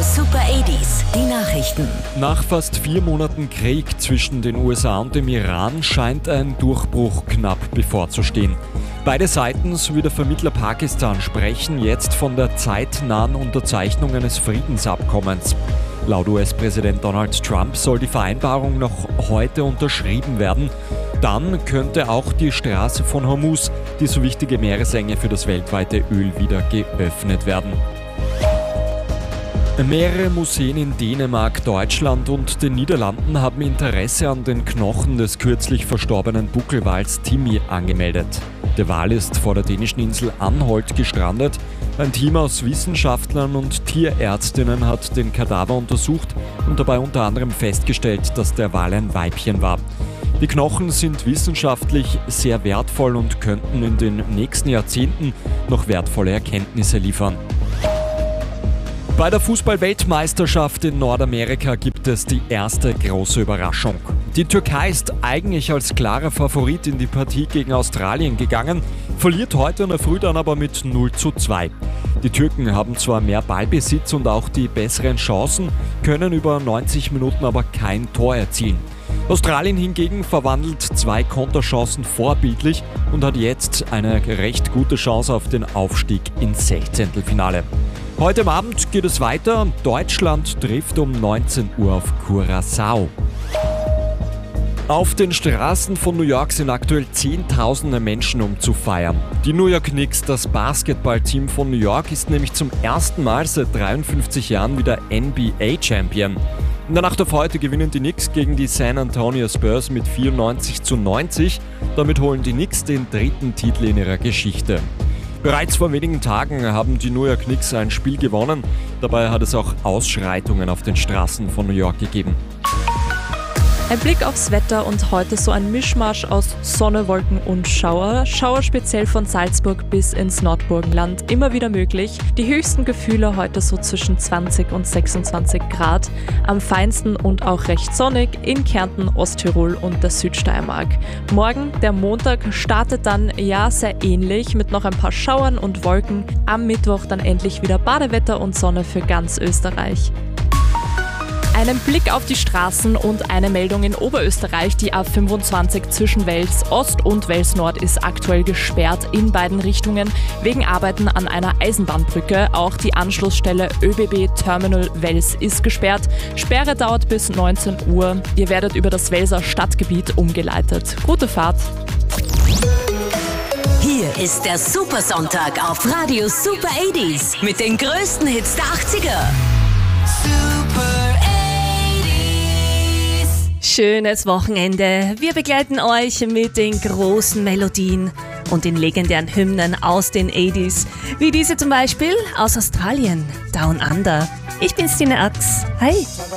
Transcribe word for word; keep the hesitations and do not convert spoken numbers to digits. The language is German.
Super achtziger, die Nachrichten. Nach fast vier Monaten Krieg zwischen den U S A und dem Iran scheint ein Durchbruch knapp bevorzustehen. Beide Seiten sowie der Vermittler Pakistan sprechen jetzt von der zeitnahen Unterzeichnung eines Friedensabkommens. Laut U S-Präsident Donald Trump soll die Vereinbarung noch heute unterschrieben werden. Dann könnte auch die Straße von Hormuz, die so wichtige Meeresenge für das weltweite Öl, wieder geöffnet werden. Mehrere Museen in Dänemark, Deutschland und den Niederlanden haben Interesse an den Knochen des kürzlich verstorbenen Buckelwals Timmy angemeldet. Der Wal ist vor der dänischen Insel Anholt gestrandet. Ein Team aus Wissenschaftlern und Tierärztinnen hat den Kadaver untersucht und dabei unter anderem festgestellt, dass der Wal ein Weibchen war. Die Knochen sind wissenschaftlich sehr wertvoll und könnten in den nächsten Jahrzehnten noch wertvolle Erkenntnisse liefern. Bei der Fußball-Weltmeisterschaft in Nordamerika gibt es die erste große Überraschung. Die Türkei ist eigentlich als klarer Favorit in die Partie gegen Australien gegangen, verliert heute in der Früh dann aber mit null zu zwei. Die Türken haben zwar mehr Ballbesitz und auch die besseren Chancen, können über neunzig Minuten aber kein Tor erzielen. Australien hingegen verwandelt zwei Konterchancen vorbildlich und hat jetzt eine recht gute Chance auf den Aufstieg ins Sechzehntelfinale. Heute am Abend geht es weiter. Deutschland trifft um neunzehn Uhr auf Curaçao. Auf den Straßen von New York sind aktuell Zehntausende Menschen, um zu feiern. Die New York Knicks, das Basketballteam von New York, ist nämlich zum ersten Mal seit dreiundfünfzig Jahren wieder N B A-Champion. In der Nacht auf heute gewinnen die Knicks gegen die San Antonio Spurs mit vierundneunzig zu neunzig. Damit holen die Knicks den dritten Titel in ihrer Geschichte. Bereits vor wenigen Tagen haben die New York Knicks ein Spiel gewonnen. Dabei hat es auch Ausschreitungen auf den Straßen von New York gegeben. Ein Blick aufs Wetter und heute so ein Mischmasch aus Sonne, Wolken und Schauer. Schauer speziell von Salzburg bis ins Nordburgenland immer wieder möglich. Die höchsten Gefühle heute so zwischen zwanzig und sechsundzwanzig Grad. Am feinsten und auch recht sonnig in Kärnten, Osttirol und der Südsteiermark. Morgen, der Montag, startet dann ja sehr ähnlich mit noch ein paar Schauern und Wolken. Am Mittwoch dann endlich wieder Badewetter und Sonne für ganz Österreich. Einen Blick auf die Straßen und eine Meldung in Oberösterreich. Die A fünfundzwanzig zwischen Wels Ost und Wels Nord ist aktuell gesperrt in beiden Richtungen wegen Arbeiten an einer Eisenbahnbrücke. Auch die Anschlussstelle ÖBB Terminal Wels ist gesperrt. Sperre dauert bis neunzehn Uhr. Ihr werdet über das Welser Stadtgebiet umgeleitet. Gute Fahrt! Hier ist der Supersonntag auf Radio Super achtziger mit den größten Hits der achtziger. Schönes Wochenende. Wir begleiten euch mit den großen Melodien und den legendären Hymnen aus den achtziger, wie diese zum Beispiel aus Australien, Down Under. Ich bin Stine Ax. Hi.